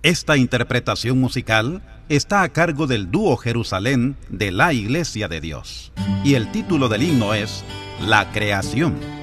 Esta interpretación musical está a cargo del dúo Jerusalén de la Iglesia de Dios. Y el título del himno es La Creación.